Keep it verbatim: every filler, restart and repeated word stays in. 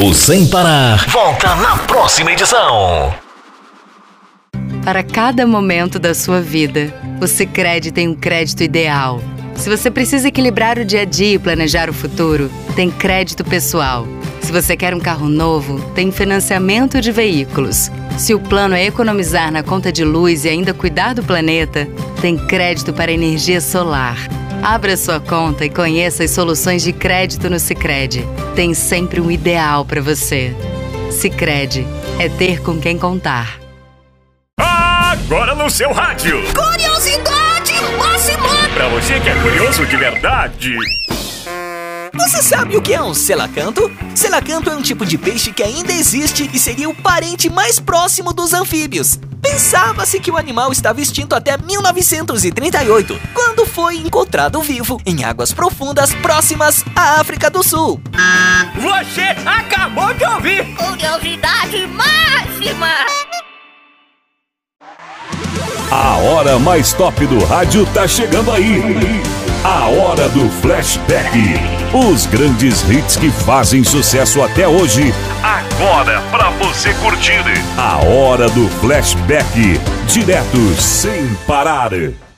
O Sem Parar volta na próxima edição. Para cada momento da sua vida, o Sicredi tem um crédito ideal. Se você precisa equilibrar o dia a dia e planejar o futuro, tem crédito pessoal. Se você quer um carro novo, tem financiamento de veículos. Se o plano é economizar na conta de luz e ainda cuidar do planeta, tem crédito para energia solar. Abra sua conta e conheça as soluções de crédito no Sicredi. Tem sempre um ideal para você. Sicredi é ter com quem contar. Agora no seu rádio. Curiosidade máxima! Pra você que é curioso de verdade. Você sabe o que é um selacanto? Selacanto é um tipo de peixe que ainda existe e seria o parente mais próximo dos anfíbios. Pensava-se que o animal estava extinto até mil novecentos e trinta e oito, quando foi encontrado vivo em águas profundas próximas à África do Sul. Você acabou de ouvir! Curiosidade máxima! A hora mais top do rádio tá chegando aí. A hora do Flashback. Os grandes hits que fazem sucesso até hoje. Agora pra você curtir. A hora do Flashback. Direto sem parar.